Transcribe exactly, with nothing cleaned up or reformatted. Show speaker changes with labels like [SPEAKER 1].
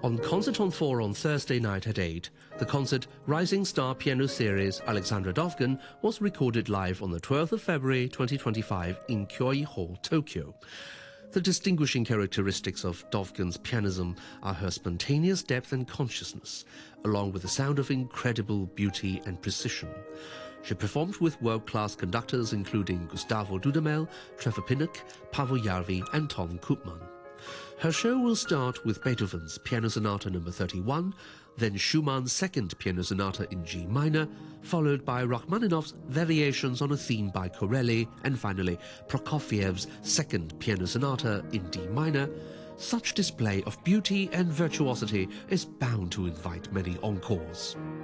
[SPEAKER 1] On Concerton four on Thursday night at eight, the concert Rising Star Piano Series Alexandra Dovgan was recorded live on the twelfth of February twenty twenty-five in Kyoei Hall, Tokyo. The distinguishing characteristics of Dovgan's pianism are her spontaneous depth and consciousness, along with a sound of incredible beauty and precision. She performed with world-class conductors including Gustavo Dudamel, Trevor Pinnock, Paavo Järvi and Tom Koopman. Her show will start with Beethoven's Piano Sonata number thirty-one, then Schumann's Second Piano Sonata in G minor, followed by Rachmaninoff's Variations on a Theme by Corelli, and finally Prokofiev's Second Piano Sonata in D minor. Such display of beauty and virtuosity is bound to invite many encores.